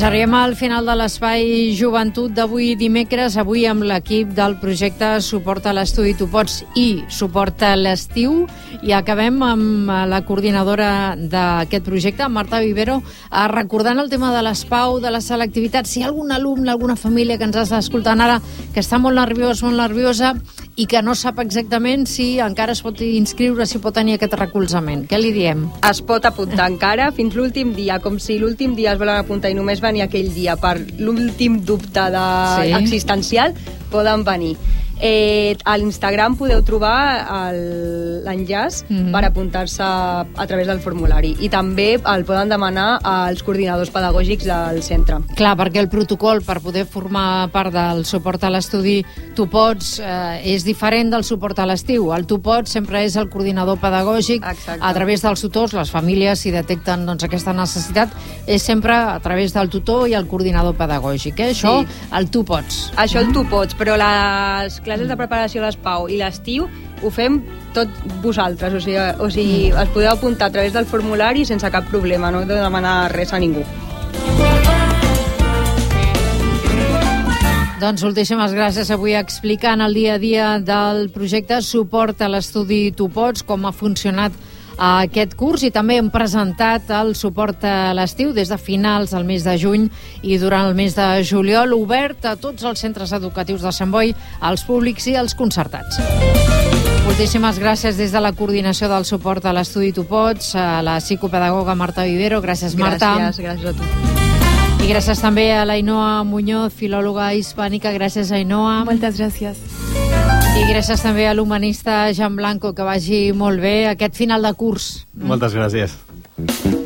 Arribem al final de l'Espai Joventut d'avui dimecres, avui amb l'equip del projecte Suport a l'Estudi Tu Pots i Suport a l'Estiu, i acabem amb la coordinadora d'aquest projecte, Marta Vivero, recordant el tema de les PAU, de la selectivitat. Si hi ha algun alumne, alguna família que ens està escoltant ara que està molt nerviosa i que no sap exactament si encara es pot inscriure, si pot tenir aquest recolzament, què li diem? Es pot apuntar encara fins l'últim dia, com si l'últim dia es volen apuntar i només venir aquell dia per l'últim dubte existencial, poden venir. A l'Instagram podeu trobar l'enllaç per apuntar-se a través del formulari, i també el poden demanar als coordinadors pedagògics del centre. Clar, perquè el protocol per poder formar part del suport a l'estudi Tu Pots és diferent del suport a l'estiu. El Tu Pots sempre és el coordinador pedagògic. Exacte. A través dels tutors. Les famílies, si detecten aquesta necessitat, és sempre a través del tutor i el coordinador pedagògic. Això, el Tu Pots. Això el Tu Pots, però les classes de preparació a l'ESPAU i l'estiu ho fem tot vosaltres, o sigui, es podeu apuntar a través del formulari sense cap problema, no heu de demanar res a ningú. Doncs moltíssimes gràcies avui explicant el dia a dia del projecte Suport a l'Estudi Tu Pots, com ha funcionat aquest curs, i també hem presentat el suport a l'estiu des de finals del mes de juny i durant el mes de juliol, obert a tots els centres educatius de Sant Boi, als públics i als concertats. Moltíssimes gràcies des de la coordinació del suport a l'Estudi Tu Pots, a la psicopedagoga Marta Vivero. Gràcies, Marta. Gràcies a tu. I gràcies també a l'Ainoa Muñoz, filòloga hispànica. Gràcies, Ainoa. Moltes gràcies. I gràcies també a l'humanista Jean Blanco, que vagi molt bé aquest final de curs. Moltes gràcies.